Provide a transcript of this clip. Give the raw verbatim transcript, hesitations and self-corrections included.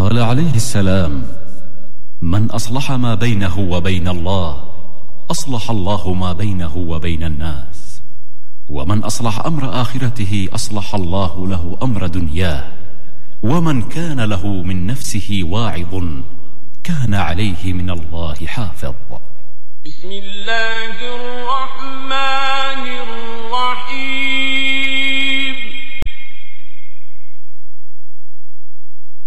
قال عليه السلام: من أصلح ما بينه وبين الله أصلح الله ما بينه وبين الناس، ومن أصلح أمر آخرته أصلح الله له أمر دنياه، ومن كان له من نفسه واعظ كان عليه من الله حافظ. بسم الله الرحمن